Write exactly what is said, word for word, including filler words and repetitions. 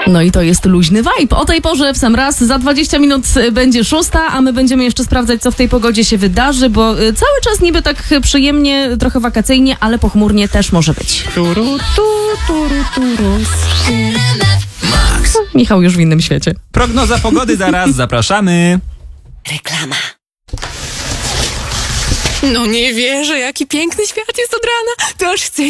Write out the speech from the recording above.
No i to jest luźny vibe. O tej porze w sam raz, za dwadzieścia minut będzie szósta, a my będziemy jeszcze sprawdzać, co w tej pogodzie się wydarzy, bo cały czas niby tak przyjemnie, trochę wakacyjnie, ale pochmurnie też może być. Turu, tu, turu, turu. Max. Michał już w innym świecie. Prognoza pogody zaraz, zapraszamy. Reklama. No nie wierzę, jaki piękny świat jest od rana. To aż chce